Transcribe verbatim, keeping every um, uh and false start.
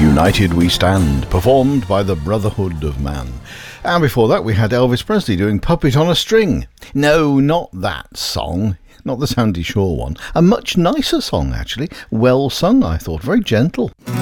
United We Stand, performed by the Brotherhood of Man. And before that we had Elvis Presley doing Puppet on a String. No, not that song, not the Sandy Shaw one. A much nicer song actually, well sung I thought, very gentle.